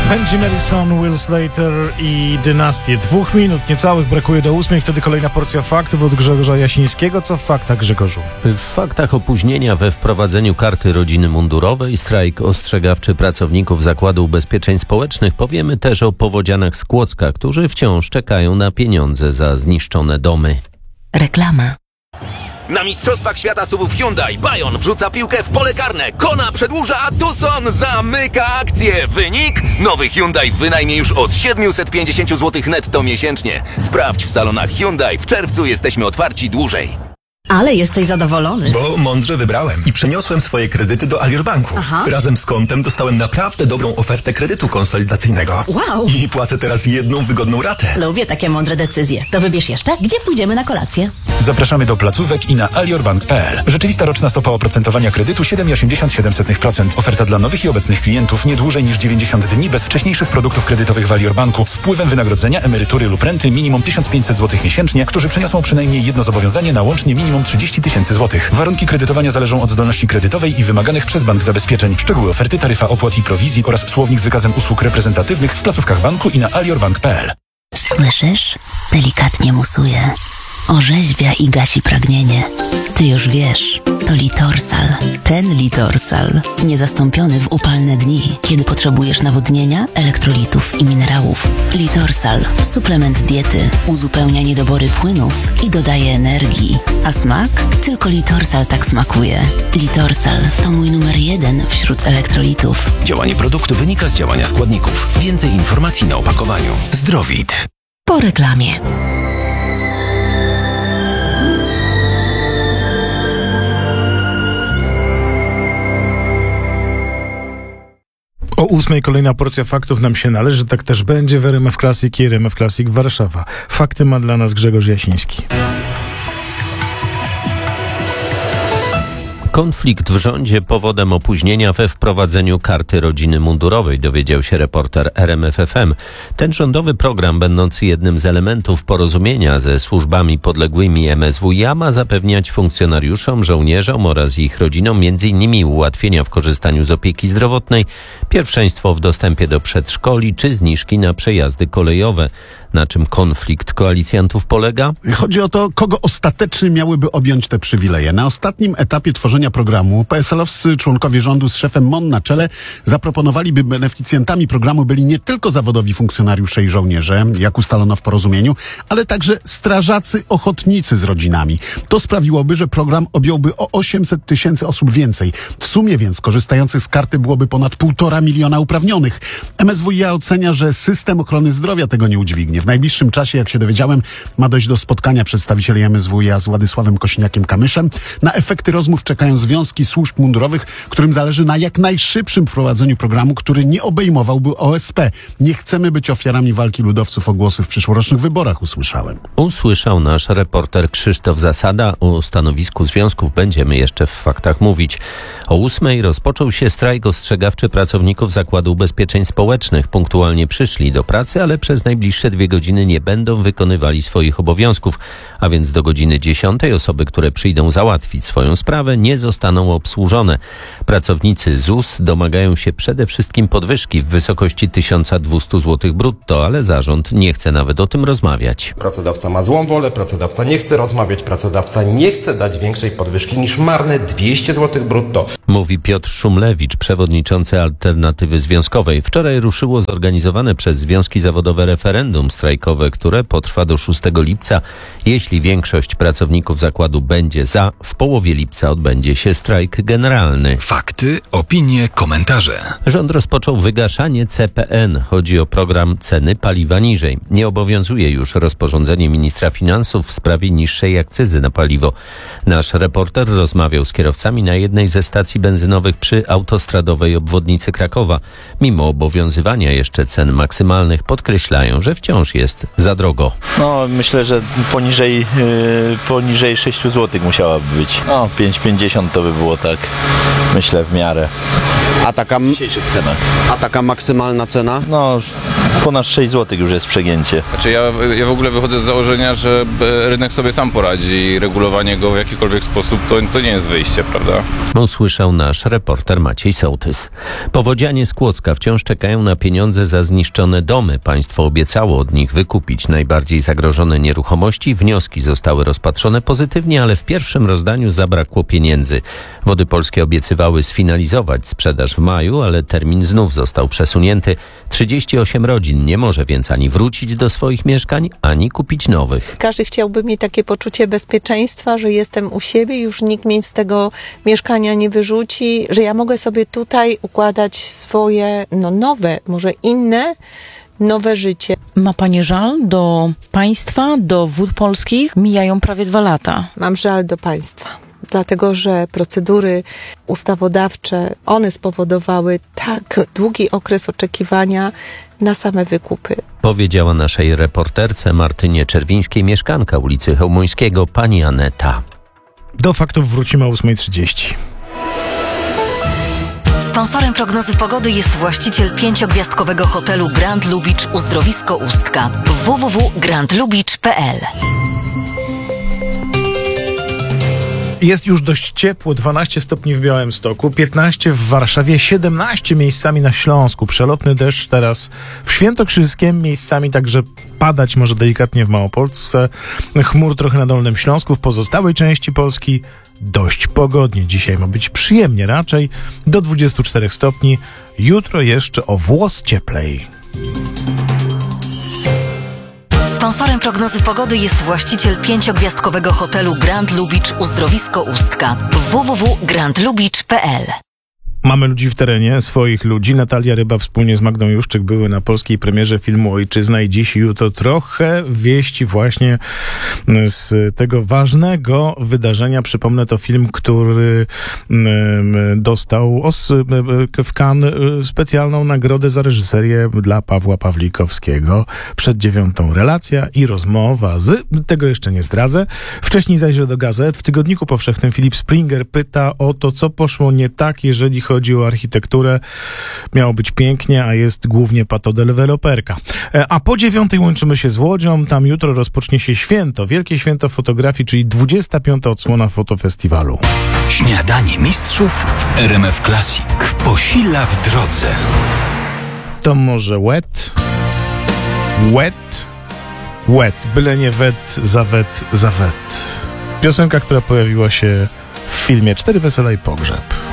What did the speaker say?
Benji Madison, Will Slater i Dynastię. 2 minut niecałych brakuje do 8. Wtedy kolejna porcja faktów od Grzegorza Jasińskiego. Co w faktach, Grzegorzu? W faktach opóźnienia we wprowadzeniu karty rodziny mundurowej, strajk ostrzegawczy pracowników Zakładu Ubezpieczeń Społecznych. Powiemy też o powodzianach z Kłodzka, którzy wciąż czekają na pieniądze za zniszczone domy. Reklama. Na Mistrzostwach Świata SUV-ów Hyundai Bayon wrzuca piłkę w pole karne. Kona przedłuża, a Tucson zamyka akcję. Wynik? Nowy Hyundai w wynajmie już od 750 zł netto miesięcznie. Sprawdź w salonach Hyundai. W czerwcu jesteśmy otwarci dłużej. Ale jesteś zadowolony. Bo mądrze wybrałem i przeniosłem swoje kredyty do Alior Banku. Aha. Razem z kontem dostałem naprawdę dobrą ofertę kredytu konsolidacyjnego. Wow. I płacę teraz jedną wygodną ratę. Lubię takie mądre decyzje. To wybierz jeszcze, gdzie pójdziemy na kolację. Zapraszamy do placówek i na aliorbank.pl. Rzeczywista roczna stopa oprocentowania kredytu 7,87%. Oferta dla nowych i obecnych klientów nie dłużej niż 90 dni bez wcześniejszych produktów kredytowych w Alior Banku z wpływem wynagrodzenia, emerytury lub renty minimum 1500 zł miesięcznie, którzy przeniosą przynajmniej jedno zobowiązanie na łącznie minimum 30 000 zł. Warunki kredytowania zależą od zdolności kredytowej i wymaganych przez bank zabezpieczeń. Szczegóły oferty, taryfa opłat i prowizji oraz słownik z wykazem usług reprezentatywnych w placówkach banku i na aliorbank.pl. Słyszysz? Delikatnie musuje. Orzeźwia i gasi pragnienie. Ty już wiesz, to Litorsal. Ten Litorsal. Niezastąpiony w upalne dni, kiedy potrzebujesz nawodnienia, elektrolitów i minerałów. Litorsal. Suplement diety. Uzupełnia niedobory płynów i dodaje energii. A smak? Tylko Litorsal tak smakuje. Litorsal to mój numer 1 wśród elektrolitów. Działanie produktu wynika z działania składników. Więcej informacji na opakowaniu. Zdrowit. Po reklamie. O 8 kolejna porcja faktów nam się należy. Tak też będzie w RMF Classic i RMF Classic Warszawa. Fakty ma dla nas Grzegorz Jasiński. Konflikt w rządzie powodem opóźnienia we wprowadzeniu karty rodziny mundurowej, dowiedział się reporter RMF FM. Ten rządowy program, będący jednym z elementów porozumienia ze służbami podległymi MSWiA, ma zapewniać funkcjonariuszom, żołnierzom oraz ich rodzinom m.in. ułatwienia w korzystaniu z opieki zdrowotnej, pierwszeństwo w dostępie do przedszkoli czy zniżki na przejazdy kolejowe. Na czym konflikt koalicjantów polega? Chodzi o to, kogo ostatecznie miałyby objąć te przywileje. Na ostatnim etapie tworzenia programu PSL-owscy członkowie rządu z szefem MON na czele zaproponowali, by beneficjentami programu byli nie tylko zawodowi funkcjonariusze i żołnierze, jak ustalono w porozumieniu, ale także strażacy ochotnicy z rodzinami. To sprawiłoby, że program objąłby o 800 000 osób więcej. W sumie więc korzystających z karty byłoby ponad 1,5 miliona uprawnionych. MSWiA ocenia, że system ochrony zdrowia tego nie udźwignie. W najbliższym czasie, jak się dowiedziałem, ma dojść do spotkania przedstawicieli MSWiA z Władysławem Kosiniakiem-Kamyszem. Na efekty rozmów czekają związki służb mundurowych, którym zależy na jak najszybszym wprowadzeniu programu, który nie obejmowałby OSP. Nie chcemy być ofiarami walki ludowców o głosy w przyszłorocznych wyborach, usłyszałem. Usłyszał nasz reporter Krzysztof Zasada. O stanowisku związków będziemy jeszcze w faktach mówić. O 8 rozpoczął się strajk ostrzegawczy pracowników Zakładu Ubezpieczeń Społecznych. Punktualnie przyszli do pracy, ale przez najbliższe 2 godziny nie będą wykonywali swoich obowiązków, a więc do godziny 10 osoby, które przyjdą załatwić swoją sprawę, nie zostaną obsłużone. Pracownicy ZUS domagają się przede wszystkim podwyżki w wysokości 1200 zł brutto, ale zarząd nie chce nawet o tym rozmawiać. Pracodawca ma złą wolę, pracodawca nie chce rozmawiać, pracodawca nie chce dać większej podwyżki niż marne 200 zł brutto. Mówi Piotr Szumlewicz, przewodniczący Alternatywy Związkowej. Wczoraj ruszyło zorganizowane przez związki zawodowe referendum strajkowe, które potrwa do 6 lipca. Jeśli większość pracowników zakładu będzie za, w połowie lipca odbędzie się strajk generalny. Fakty, opinie, komentarze. Rząd rozpoczął wygaszanie CPN. Chodzi o program ceny paliwa niżej. Nie obowiązuje już rozporządzenie ministra finansów w sprawie niższej akcyzy na paliwo. Nasz reporter rozmawiał z kierowcami na jednej ze stacji benzynowych przy autostradowej obwodnicy Krakowa. Mimo obowiązywania jeszcze cen maksymalnych podkreślają, że wciąż jest za drogo. No myślę, że poniżej 6 zł musiałaby być. No 5,50 to by było tak, myślę, w miarę. A taka, w dzisiejszych cenach. a taka maksymalna cena? No Ponad 6 zł już jest przegięcie. Znaczy ja w ogóle wychodzę z założenia, że rynek sobie sam poradzi i regulowanie go w jakikolwiek sposób to nie jest wyjście, prawda? Usłyszał nasz reporter Maciej Sołtys. Powodzianie z Kłodzka wciąż czekają na pieniądze za zniszczone domy. Państwo obiecało od nich wykupić najbardziej zagrożone nieruchomości. Wnioski zostały rozpatrzone pozytywnie, ale w pierwszym rozdaniu zabrakło pieniędzy. Wody Polskie obiecywały sfinalizować sprzedaż w maju, ale termin znów został przesunięty. 38 rodzin nie może więc ani wrócić do swoich mieszkań, ani kupić nowych. Każdy chciałby mieć takie poczucie bezpieczeństwa, że jestem u siebie, już nikt mnie z tego mieszkania nie wyrzuci, że ja mogę sobie tutaj układać swoje, nowe, może inne, nowe życie. Ma Pani żal do państwa, do Wód Polskich? Mijają prawie 2 lata. Mam żal do państwa. Dlatego, że procedury ustawodawcze, one spowodowały tak długi okres oczekiwania na same wykupy. Powiedziała naszej reporterce Martynie Czerwińskiej mieszkanka ulicy Chełmońskiego pani Aneta. Do faktów wrócimy o 8:30. Sponsorem prognozy pogody jest właściciel 5-gwiazdkowego hotelu Grand Lubicz Uzdrowisko Ustka. www.grandlubicz.pl. Jest już dość ciepło, 12 stopni w Białymstoku, 15 w Warszawie, 17 miejscami na Śląsku. Przelotny deszcz teraz w Świętokrzyskiem, miejscami także padać może delikatnie w Małopolsce. Chmur trochę na Dolnym Śląsku, w pozostałej części Polski dość pogodnie. Dzisiaj ma być przyjemnie raczej, do 24 stopni. Jutro jeszcze o włos cieplej. Sponsorem prognozy pogody jest właściciel 5-gwiazdkowego hotelu Grand Lubicz Uzdrowisko Ustka. www.grandlubicz.pl. Mamy ludzi w terenie, swoich ludzi. Natalia Ryba wspólnie z Magdą Juszczyk były na polskiej premierze filmu Ojczyzna i dziś i jutro trochę wieści właśnie z tego ważnego wydarzenia. Przypomnę, to film, który dostał w Cannes specjalną nagrodę za reżyserię dla Pawła Pawlikowskiego. Przed 9 relacja i rozmowa tego jeszcze nie zdradzę. Wcześniej zajrzę do gazet. W Tygodniku Powszechnym Filip Springer pyta o to, co poszło nie tak, jeżeli chodzi o architekturę. Miało być pięknie, a jest głównie patodeweloperka. A po 9 łączymy się z Łodzią. Tam jutro rozpocznie się święto, wielkie święto fotografii, czyli 25. odsłona fotofestiwalu. Śniadanie mistrzów w RMF Classic. Posila w drodze. To może wet. Byle nie wet, za wet. Piosenka, która pojawiła się w filmie 4 wesela i pogrzeb.